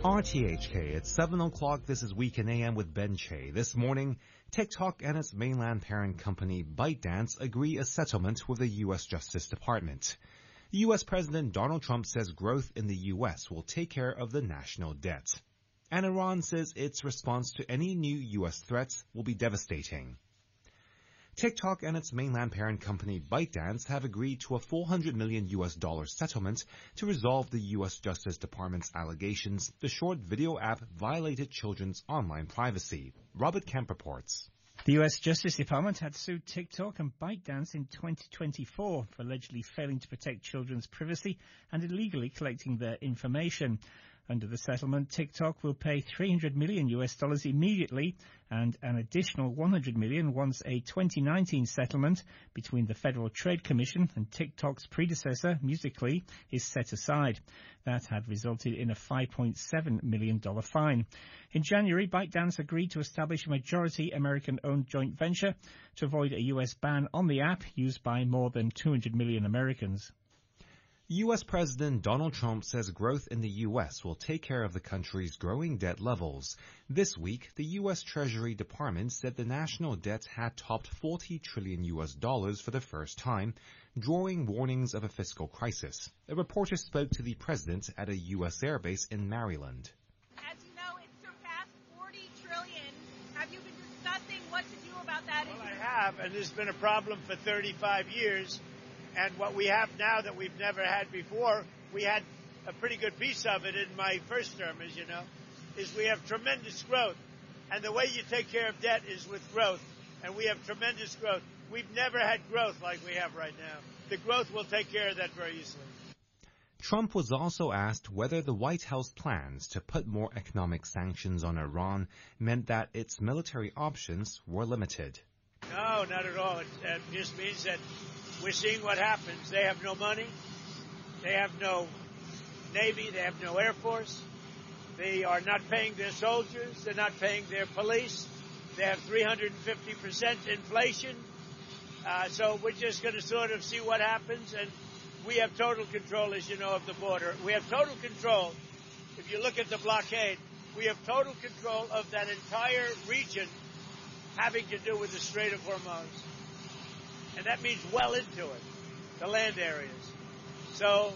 RTHK, it's 7 o'clock. This is Weekend AM with Ben Che. This morning, TikTok and its mainland parent company ByteDance agree a settlement with the U.S. Justice Department. U.S. President Donald Trump says growth in the U.S. will take care of the national debt. And Iran says its response to any new U.S. threats will be devastating. TikTok and its mainland parent company ByteDance have agreed to a $400 million settlement to resolve the U.S. Justice Department's allegations the short video app violated children's online privacy. Robert Kemp reports. The U.S. Justice Department had sued TikTok and ByteDance in 2024 for allegedly failing to protect children's privacy and illegally collecting their information. Under the settlement, TikTok will pay $300 million immediately and an additional $100 million once a 2019 settlement between the Federal Trade Commission and TikTok's predecessor, Musical.ly, is set aside. That had resulted in a $5.7 million fine. In January, ByteDance agreed to establish a majority American-owned joint venture to avoid a U.S. ban on the app used by more than 200 million Americans. U.S. President Donald Trump says growth in the U.S. will take care of the country's growing debt levels. This week, the U.S. Treasury Department said the national debt had topped $40 trillion for the first time, drawing warnings of a fiscal crisis. A reporter spoke to the president at a U.S. airbase in Maryland. As you know, it surpassed $40 trillion. Have you been discussing what to do about that? Well, I have, and this has been a problem for 35 years. And what we have now that we've never had before, we had a pretty good piece of it in my first term, as you know, is we have tremendous growth. And the way you take care of debt is with growth. And we have tremendous growth. We've never had growth like we have right now. The growth will take care of that very easily. Trump was also asked whether the White House plans to put more economic sanctions on Iran meant that its military options were limited. No, not at all. It just means that we're seeing what happens. They have no money. They have no Navy. They have no Air Force. They are not paying their soldiers. They're not paying their police. They have 350% inflation. So we're just going to sort of see what happens. And we have total control, as you know, of the border. We have total control. If you look at the blockade, we have total control of that entire region having to do with the Strait of Hormuz. And that means well into it, the land areas. So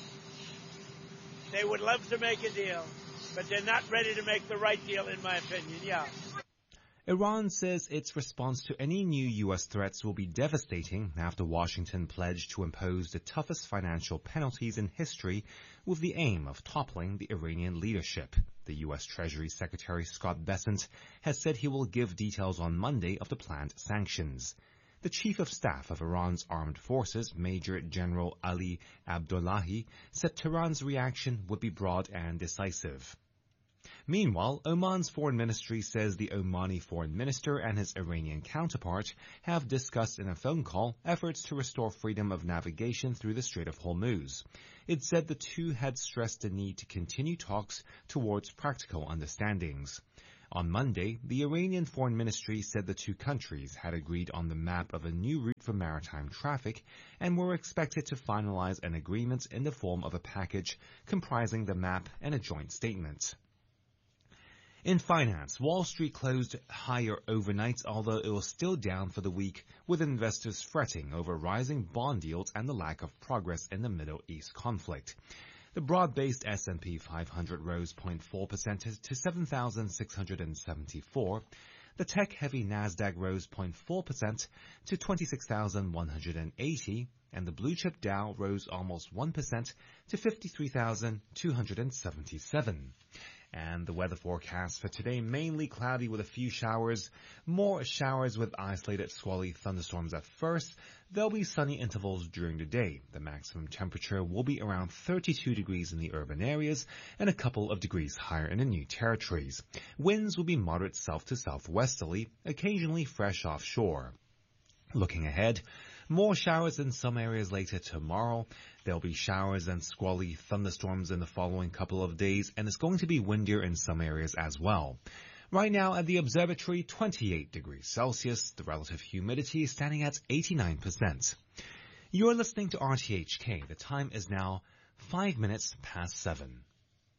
they would love to make a deal, but they're not ready to make the right deal, in my opinion, yeah. Iran says its response to any new U.S. threats will be devastating after Washington pledged to impose the toughest financial penalties in history with the aim of toppling the Iranian leadership. The U.S. Treasury Secretary Scott Bessent has said he will give details on Monday of the planned sanctions. The Chief of Staff of Iran's armed forces, Major General Ali Abdullahi, said Tehran's reaction would be broad and decisive. Meanwhile, Oman's foreign ministry says the Omani foreign minister and his Iranian counterpart have discussed in a phone call efforts to restore freedom of navigation through the Strait of Hormuz. It said the two had stressed the need to continue talks towards practical understandings. On Monday, the Iranian Foreign Ministry said the two countries had agreed on the map of a new route for maritime traffic and were expected to finalize an agreement in the form of a package comprising the map and a joint statement. In finance, Wall Street closed higher overnight, although it was still down for the week, with investors fretting over rising bond yields and the lack of progress in the Middle East conflict. The broad-based S&P 500 rose 0.4% to 7,674. The tech-heavy Nasdaq rose 0.4% to 26,180, and the blue-chip Dow rose almost 1% to 53,277. And the weather forecast for today, mainly cloudy with a few showers. More showers with isolated squally thunderstorms at first. There'll be sunny intervals during the day. The maximum temperature will be around 32 degrees in the urban areas and a couple of degrees higher in the new territories. Winds will be moderate south to southwesterly, occasionally fresh offshore. Looking ahead, more showers in some areas later tomorrow. There'll be showers and squally thunderstorms in the following couple of days, and it's going to be windier in some areas as well. Right now at the observatory, 28 degrees Celsius. The relative humidity is standing at 89%. You're listening to RTHK. The time is now 5 minutes past 7.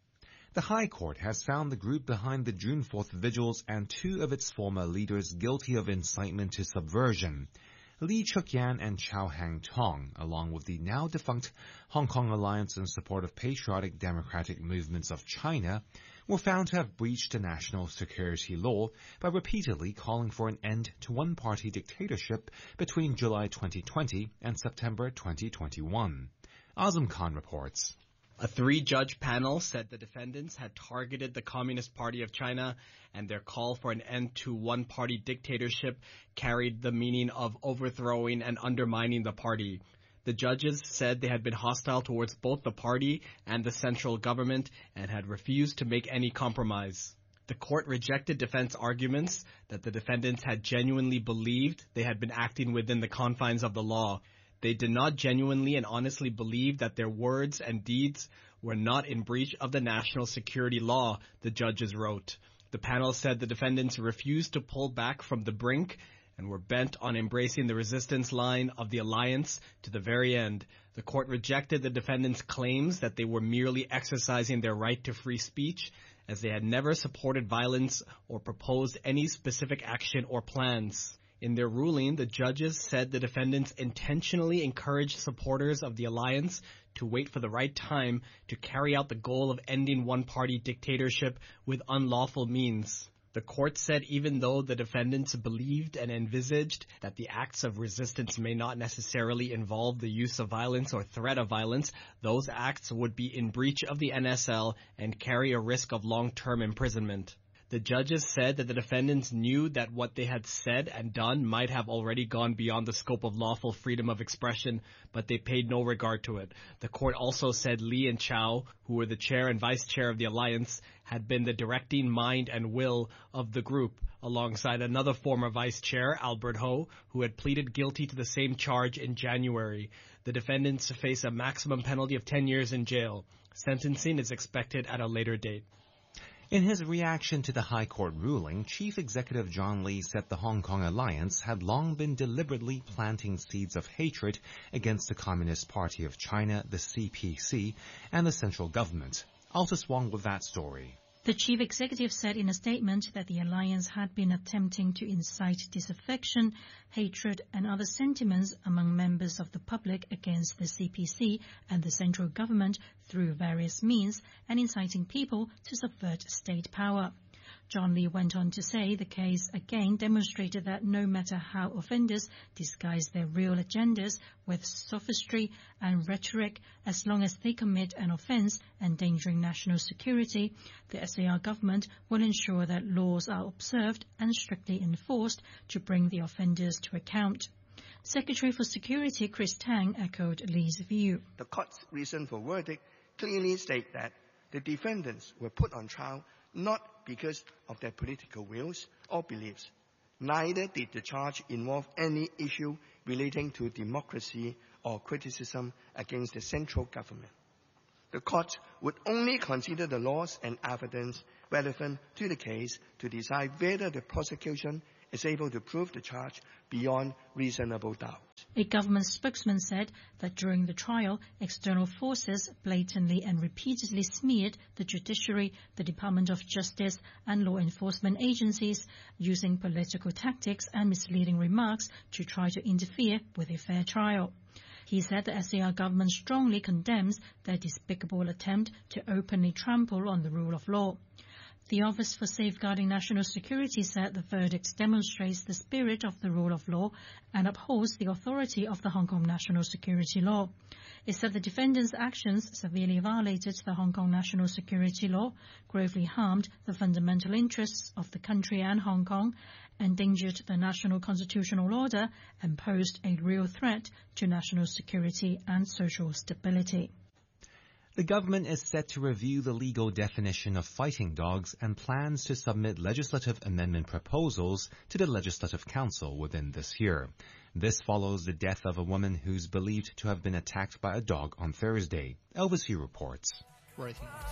The High Court has found the group behind the June 4th vigils and 2 of its former leaders guilty of incitement to subversion. Lee Cheuk-yan and Chow Hang-tong, along with the now-defunct Hong Kong Alliance in Support of Patriotic Democratic Movements of China, were found to have breached the national security law by repeatedly calling for an end to one-party dictatorship between July 2020 and September 2021. Azam Khan reports. A 3-judge panel said the defendants had targeted the Communist Party of China, and their call for an end to one-party dictatorship carried the meaning of overthrowing and undermining the party. The judges said they had been hostile towards both the party and the central government and had refused to make any compromise. The court rejected defense arguments that the defendants had genuinely believed they had been acting within the confines of the law. They did not genuinely and honestly believe that their words and deeds were not in breach of the national security law, the judges wrote. The panel said the defendants refused to pull back from the brink and were bent on embracing the resistance line of the alliance to the very end. The court rejected the defendants' claims that they were merely exercising their right to free speech, as they had never supported violence or proposed any specific action or plans. In their ruling, the judges said the defendants intentionally encouraged supporters of the alliance to wait for the right time to carry out the goal of ending one-party dictatorship with unlawful means. The court said even though the defendants believed and envisaged that the acts of resistance may not necessarily involve the use of violence or threat of violence, those acts would be in breach of the NSL and carry a risk of long-term imprisonment. The judges said that the defendants knew that what they had said and done might have already gone beyond the scope of lawful freedom of expression, but they paid no regard to it. The court also said Lee and Chow, who were the chair and vice chair of the alliance, had been the directing mind and will of the group, alongside another former vice chair, Albert Ho, who had pleaded guilty to the same charge in January. The defendants face a maximum penalty of 10 years in jail. Sentencing is expected at a later date. In his reaction to the High Court ruling, Chief Executive John Lee said the Hong Kong Alliance had long been deliberately planting seeds of hatred against the Communist Party of China, the CPC, and the central government. Altus Wong with that story. The chief executive said in a statement that the alliance had been attempting to incite disaffection, hatred and other sentiments among members of the public against the CPC and the central government through various means and inciting people to subvert state power. John Lee went on to say the case again demonstrated that no matter how offenders disguise their real agendas with sophistry and rhetoric, as long as they commit an offence endangering national security, the SAR government will ensure that laws are observed and strictly enforced to bring the offenders to account. Secretary for Security Chris Tang echoed Lee's view. The court's reason for verdict clearly state that the defendants were put on trial not because of their political views or beliefs. Neither did the charge involve any issue relating to democracy or criticism against the central government. The court would only consider the laws and evidence relevant to the case to decide whether the prosecution is able to prove the charge beyond reasonable doubt. A government spokesman said that during the trial, external forces blatantly and repeatedly smeared the judiciary, the Department of Justice and law enforcement agencies, using political tactics and misleading remarks to try to interfere with a fair trial. He said the SAR government strongly condemns their despicable attempt to openly trample on the rule of law. The Office for Safeguarding National Security said the verdict demonstrates the spirit of the rule of law and upholds the authority of the Hong Kong national security law. It said the defendants' actions severely violated the Hong Kong national security law, gravely harmed the fundamental interests of the country and Hong Kong, endangered the national constitutional order, and posed a real threat to national security and social stability. The government is set to review the legal definition of fighting dogs and plans to submit legislative amendment proposals to the Legislative Council within this year. This follows the death of a woman who's believed to have been attacked by a dog on Thursday. Elvis Yu reports.